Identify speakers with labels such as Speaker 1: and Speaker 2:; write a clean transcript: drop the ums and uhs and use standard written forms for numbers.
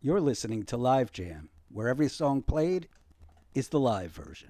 Speaker 1: You're listening to Live Jam, where every song played is the live version.